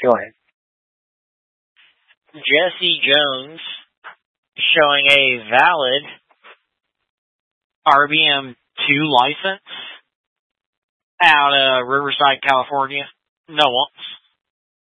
Go ahead. Jesse Jones showing a valid RBM2 license out of Riverside, California. No wants.